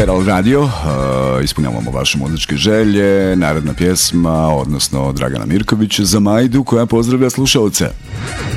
Feral Radio, ispunjavamo vaše muzičke želje, naredna pjesma, odnosno Dragana Mirković za Majdu koja pozdravlja slušalce.